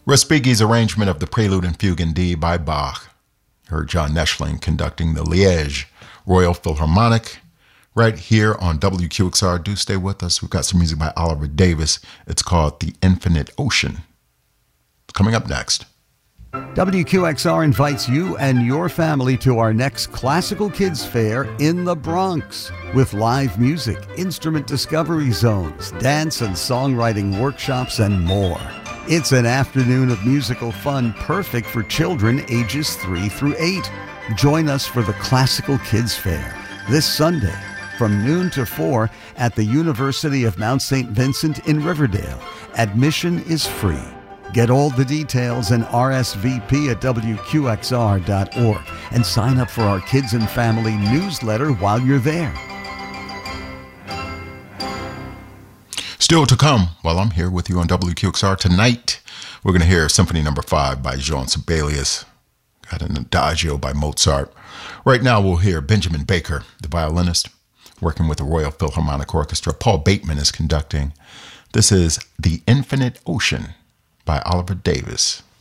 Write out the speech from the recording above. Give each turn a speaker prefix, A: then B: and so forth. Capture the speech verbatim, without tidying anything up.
A: Respighi's arrangement of the Prelude and Fugue in D by Bach. Heard John Neschling conducting the Liège Royal Philharmonic right here on W Q X R. Do stay with us. We've got some music by Oliver Davis. It's called The Infinite Ocean. Coming up next.
B: W Q X R invites you and your family to our next Classical Kids Fair in the Bronx with live music, instrument discovery zones, dance and songwriting workshops, and more. It's an afternoon of musical fun perfect for children ages three through eight. Join us for the Classical Kids Fair this Sunday from noon to four at the University of Mount Saint Vincent in Riverdale. Admission is free. Get all the details and R S V P at W Q X R dot org and sign up for our Kids and Family newsletter while you're there.
A: Still to come while I'm here with you on W Q X R tonight, we're going to hear Symphony Number five by Jean Sibelius. Got an Adagio by Mozart. Right now we'll hear Benjamin Baker, the violinist, working with the Royal Philharmonic Orchestra. Paul Bateman is conducting. This is The Infinite Ocean by Oliver Davis.